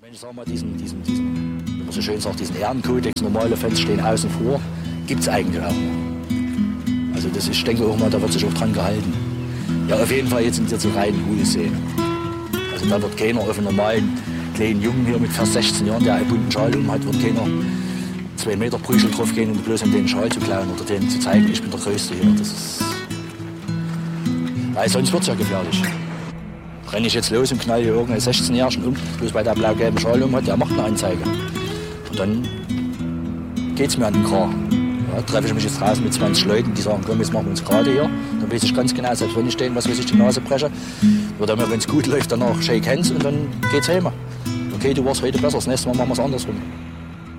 Wenn ich sage mal, wie man so schön sagt, diesen Ehrenkodex, normale Fans stehen außen vor, gibt es eigentlich auch noch. Also das ist, ich denke auch mal, da wird sich auch dran gehalten. Ja, auf jeden Fall jetzt in dieser reinen Hule-Szene. Also da wird keiner auf einen normalen kleinen Jungen hier mit fast 16 Jahren, der einen bunten Schal hat, wird keiner 2 Meter Prügel drauf gehen, um bloß den Schal zu klauen oder denen zu zeigen, ich bin der Größte hier. Das ist, weil sonst wird es ja gefährlich. Renne ich jetzt los und knall hier irgendeinen 16-Jährigen um, bloß weil der blau-gelben Schal hat, der macht eine Anzeige. Und dann geht's mir an den Kragen. Ja, treffe ich mich jetzt draußen mit 20 Leuten, die sagen, komm, jetzt machen wir uns gerade hier. Dann weiß ich ganz genau, selbst wenn ich denen was weiß ich die Nase breche, wird dann, wenn es gut läuft, danach Shake Hands und dann geht's heim. Okay, du warst heute besser, das nächste Mal machen wir es andersrum.